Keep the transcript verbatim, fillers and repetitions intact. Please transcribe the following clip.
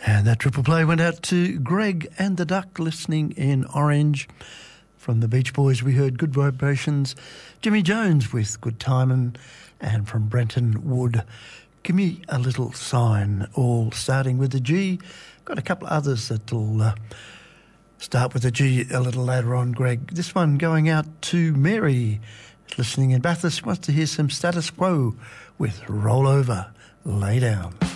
And that triple play went out to Greg and the Duck listening in Orange. From the Beach Boys we heard Good Vibrations, Jimmy Jones with Good Timin', and from Brenton Wood, Give Me a Little Sign, all starting with a G. Got a couple of others that'll uh, start with a G a little later on, Greg. This one going out to Mary, listening in Bathurst, wants to hear some Status Quo with Roll Over, Lay Down.